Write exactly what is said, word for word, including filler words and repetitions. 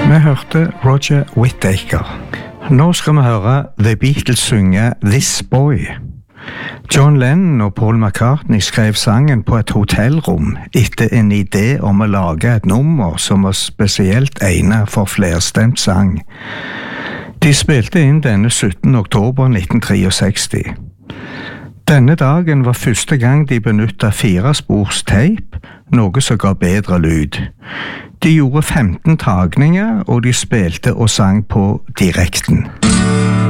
Vi hørte Roger Whittaker. Nå skal vi høre The Beatles synge This Boy. John Lennon og Paul McCartney skrev sangen på et hotellrom etter en idé om å lage et nummer som var spesielt egnet for flerstemt sang. De spilte inn denne syttende oktober nitten sekstitre. Denne dagen var første gang de benyttet firespors tape, noe som ga bedre lyd. De gjorde femten tagninger, og de spilte og sang på direkten.